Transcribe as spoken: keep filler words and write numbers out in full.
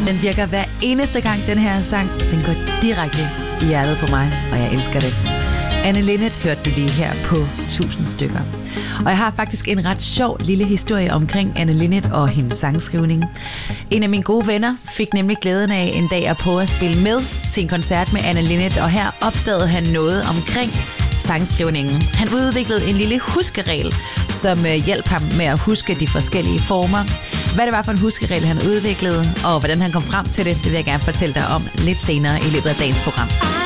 Den virker hver eneste gang, den her sang. Den går direkte i hjertet på mig, og jeg elsker det. Anne Linnet hørte du lige her på tusind stykker. Og jeg har faktisk en ret sjov lille historie omkring Anne Linnet og hendes sangskrivning. En af mine gode venner fik nemlig glæden af en dag at prøve at spille med til en koncert med Anne Linnet, og her opdagede han noget omkring sangskrivningen. Han udviklede en lille huskeregel, som hjalp ham med at huske de forskellige former. Hvad det var for en huskeregel, han udviklede, og hvordan han kom frem til det, det vil jeg gerne fortælle dig om lidt senere i løbet af dagens program.